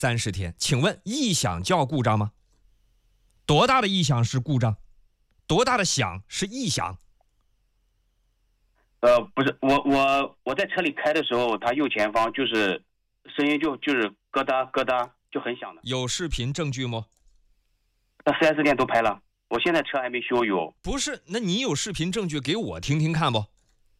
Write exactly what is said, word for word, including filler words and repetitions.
暂时填。请问异响叫故障吗？多大的异响是故障？多大的响是异响？ 呃，不是，我我我在车里开的时候，它右前方就是声音就就是咯哒咯哒就很响的。 有视频证据吗？ 那 四 S 店都拍了，我现在车还没修有。 不是，那你有视频证据给我听听看不？